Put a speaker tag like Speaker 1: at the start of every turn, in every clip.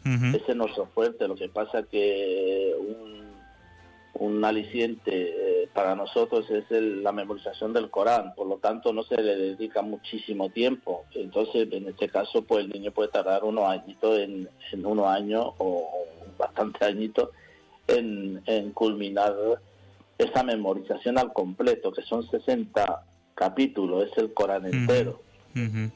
Speaker 1: Uh-huh.
Speaker 2: Ese es nuestro fuerte. Lo que pasa que un aliciente para nosotros es la memorización del Corán, por lo tanto no se le dedica muchísimo tiempo. Entonces, en este caso, pues el niño puede tardar unos añitos, en unos años o bastante añitos, en culminar esa memorización al completo, que son 60 capítulos, es el Corán entero.
Speaker 1: Uh-huh.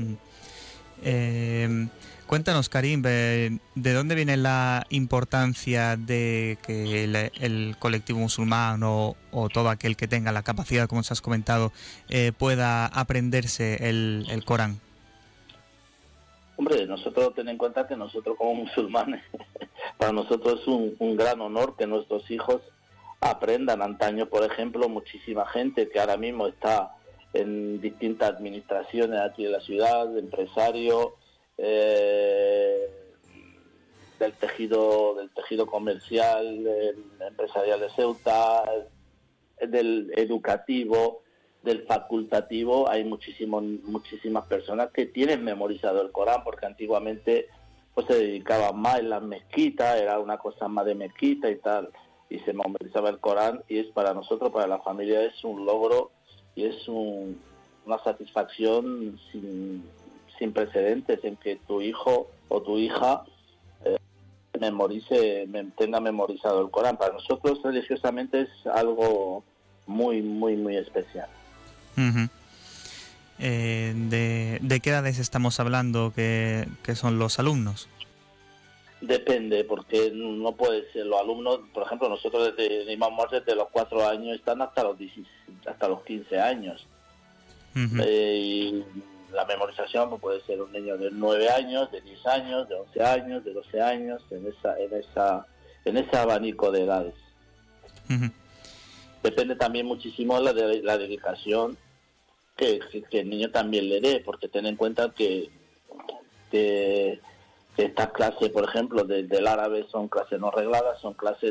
Speaker 1: Uh-huh. Cuéntanos, Karim, ¿de dónde viene la importancia de que el colectivo musulmán o todo aquel que tenga la capacidad, como os has comentado, pueda aprenderse el Corán?
Speaker 2: Hombre, nosotros ten en cuenta que nosotros como musulmanes, para nosotros es un gran honor que nuestros hijos aprendan. Antaño, por ejemplo, muchísima gente que ahora mismo está en distintas administraciones aquí en la ciudad, empresarios, del tejido comercial, empresarial de Ceuta, del educativo, del facultativo. Hay muchísimas personas que tienen memorizado el Corán, porque antiguamente pues se dedicaban más en las mezquitas, era una cosa más de mezquita y tal, y se memorizaba el Corán, y es para nosotros, para la familia, es un logro y es una satisfacción sin precedentes en que tu hijo o tu hija tenga memorizado el Corán. Para nosotros religiosamente es algo muy, muy, muy especial.
Speaker 1: Uh-huh. ¿De qué edades estamos hablando que son los alumnos?
Speaker 2: Depende, porque no puede ser. Los alumnos, por ejemplo, nosotros desde Imam Morse, desde los 4 años están hasta los 15 años.
Speaker 1: Uh-huh.
Speaker 2: Y la memorización pues, puede ser un niño de 9 años, de 10 años, de 11 años, de 12 años, en ese abanico de edades.
Speaker 1: Uh-huh.
Speaker 2: Depende también muchísimo la dedicación que el niño también le dé, porque ten en cuenta que estas clases, por ejemplo, del árabe son clases no regladas, son clases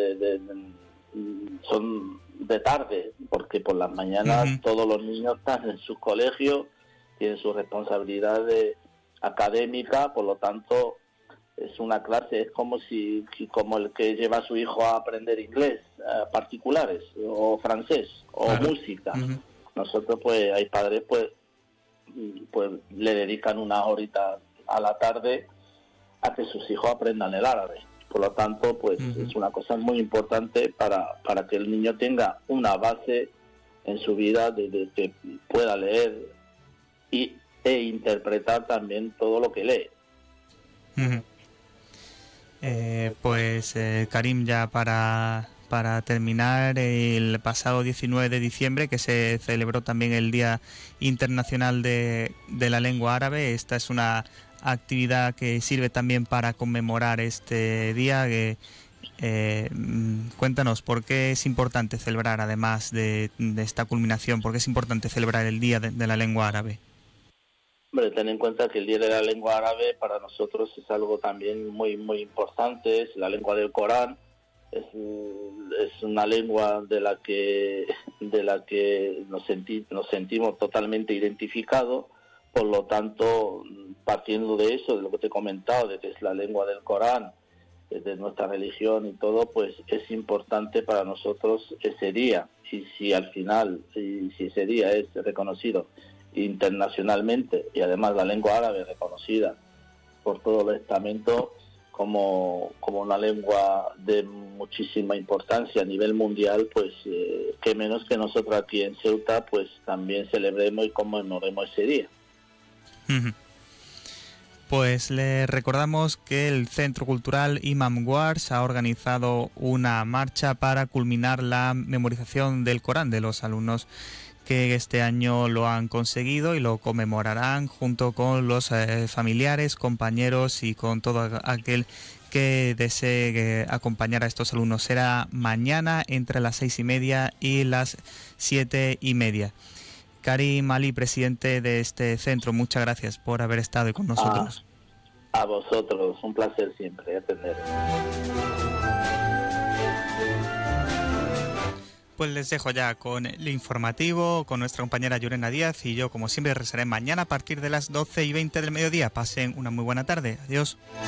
Speaker 2: son de tarde, porque por las mañanas
Speaker 1: uh-huh.
Speaker 2: todos los niños están en sus colegios, tienen sus responsabilidades académicas, por lo tanto es una clase, es como el que lleva a su hijo a aprender inglés, particulares, o francés, o
Speaker 1: claro.
Speaker 2: música.
Speaker 1: Uh-huh.
Speaker 2: Nosotros pues hay padres pues le dedican una horita a la tarde a que sus hijos aprendan el árabe. Por lo tanto, pues uh-huh. es una cosa muy importante para que el niño tenga una base en su vida de que pueda leer e interpretar también todo lo que lee.
Speaker 1: Uh-huh. Karim, ya para terminar, el pasado 19 de diciembre, que se celebró también el Día Internacional de la Lengua Árabe, esta es una actividad que sirve también para conmemorar este día. Cuéntanos, ¿por qué es importante celebrar, además de esta culminación, por qué es importante celebrar el Día de la Lengua Árabe?
Speaker 2: Hombre, ten en cuenta que el Día de la Lengua Árabe para nosotros es algo también muy, muy importante. Es la lengua del Corán, es una lengua de la que nos sentimos totalmente identificados. Por lo tanto, partiendo de eso, de lo que te he comentado, de que es la lengua del Corán, de nuestra religión y todo, pues es importante para nosotros ese día. Y si al final, si ese día es reconocido internacionalmente, y además la lengua árabe reconocida por todos los estamentos como una lengua de muchísima importancia a nivel mundial, pues qué menos que nosotros aquí en Ceuta pues también celebremos y conmemoremos ese día.
Speaker 1: Pues le recordamos que el Centro Cultural Imam Wars ha organizado una marcha para culminar la memorización del Corán de los alumnos que este año lo han conseguido y lo conmemorarán junto con los familiares, compañeros y con todo aquel que desee acompañar a estos alumnos. Será mañana entre las 6:30 y las 7:30. Karim Ali, presidente de este centro, muchas gracias por haber estado con nosotros.
Speaker 2: A vosotros, un placer siempre atender.
Speaker 1: Pues les dejo ya con el informativo, con nuestra compañera Llorena Díaz, y yo, como siempre, regresaré mañana a partir de las 12:20 del mediodía. Pasen una muy buena tarde. Adiós.